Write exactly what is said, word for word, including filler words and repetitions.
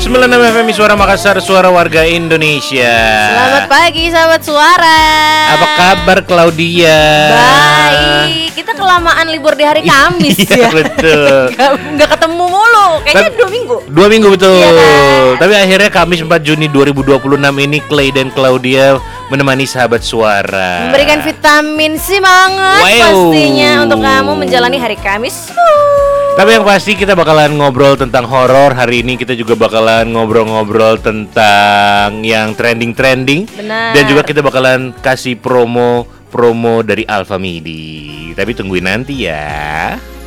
sembilan enam F M Suara Makassar, suara warga Indonesia. Selamat pagi sahabat suara. Apa kabar Claudia? Baik, kita kelamaan libur di hari Kamis Iya ya. betul. Gak, gak ketemu mulu, kayaknya Tapi- dua minggu. Dua minggu betul. Iya kan? Tapi akhirnya Kamis empat Juni dua ribu dua puluh enam ini Clay dan Claudia menemani sahabat suara. Memberikan vitamin semangat Wow. pastinya untuk kamu menjalani hari Kamis. Tapi yang pasti kita bakalan ngobrol tentang horor. Hari ini kita juga bakalan ngobrol-ngobrol tentang yang trending-trending. Benar. Dan juga kita bakalan kasih promo-promo dari Alfa Midi. Tapi tungguin nanti ya.